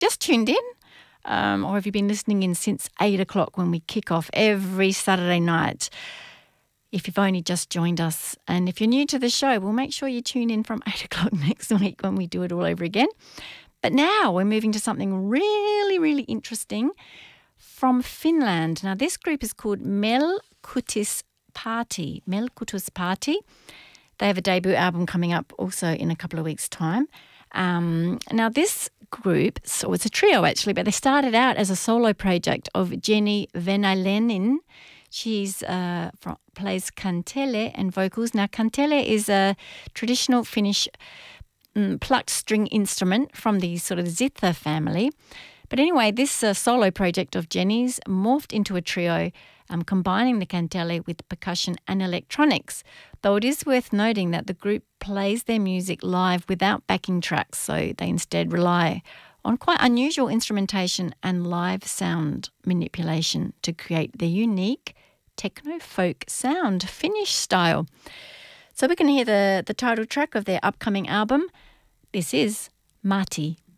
just tuned in, or have you been listening in since 8 o'clock when we kick off every Saturday night? If you've only just joined us, and if you're new to the show, we'll make sure you tune in from 8 o'clock next week when we do it all over again. But now we're moving to something really, really interesting from Finland. Now, this group is called Melkutus Party. Melkutus Party. They have a debut album coming up also in a couple of weeks' time. Now, this group, so it's a trio actually, but they started out as a solo project of Jenny Venäläinen. She's plays kantele and vocals. Now, kantele is a traditional Finnish plucked string instrument from the sort of zither family. But anyway, this solo project of Jenny's morphed into a trio, combining the kantele with percussion and electronics. Though it is worth noting that the group plays their music live without backing tracks, so they instead rely on quite unusual instrumentation and live sound manipulation to create their unique techno-folk sound, Finnish style. So we're going to hear the title track of their upcoming album. This is Mati.